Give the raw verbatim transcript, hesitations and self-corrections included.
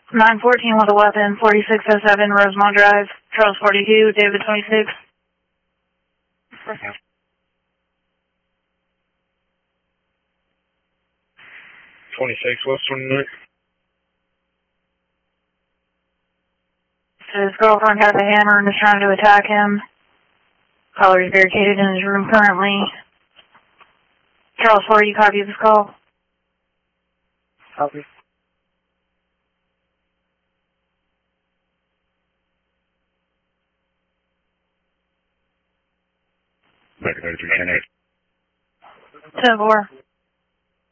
nine fourteen with a weapon, forty-six oh seven Rosemont Drive, Charles forty-two, David twenty-six. twenty-six, what's twenty-nine? His girlfriend has a hammer and is trying to attack him. Caller is barricaded in his room currently. Charles forty, copy this call. Copy. Back at thirty-three ten eight. ten four.